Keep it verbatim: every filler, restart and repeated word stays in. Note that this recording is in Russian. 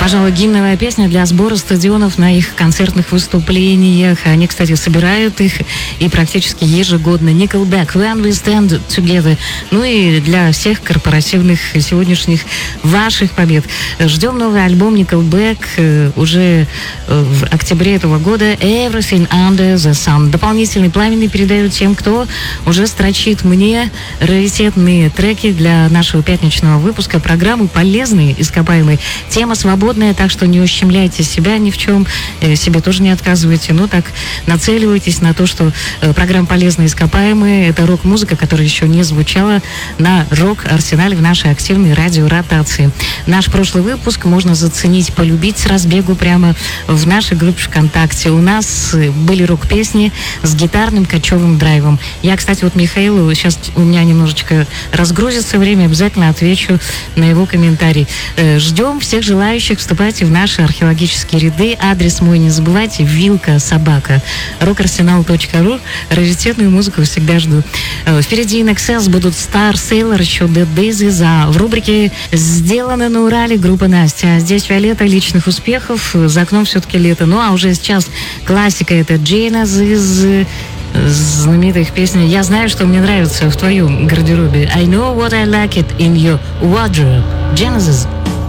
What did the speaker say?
Пожалуй, гимновая песня для сбора стадионов на их концертных выступлениях. Они, кстати, собирают их и практически ежегодно. Nickelback, When We Stand Together. Ну и для всех корпоративных сегодняшних ваших побед. Ждем новый альбом Nickelback уже в октябре этого года. Everything Under the Sun. Дополнительный пламенный передаю тем, кто уже строчит мне раритетные треки для нашего пятничного выпуска программы «Полезные ископаемые». Тема свободная, так что не ущемляйте себя ни в чем, себе тоже не отказывайте. Ну так, нацеливайтесь на то, что программа «Полезные ископаемые» — это рок-музыка, которая еще не звучала на рок-арсенале в нашей активной радиоротации. Наш прошлый выпуск можно заценить, полюбить с разбегу прямо в нашей группе ВКонтакте. У нас были рок-песни с гитарным кочевым драйвом. Я, кстати, вот Михаилу, сейчас у меня немножечко разгрузится время, обязательно отвечу на его комментарий. Ждем всех желающих, вступайте в наши археологические ряды. Адрес мой не забывайте: вилка собака рок-арсенал точка ру. Раритетную музыку всегда жду. Впереди эн икс эс будут Star Sailor, еще Dead Daisies, а в рубрике «Сделано на Урале» группа Настя. Здесь Виолетта, личных успехов, за окном все-таки лето. Ну а уже сейчас классика — это Genesis из знаменитых песен «Я знаю, что мне нравится в твоем гардеробе». I know what I like it in your wardrobe. Genesis.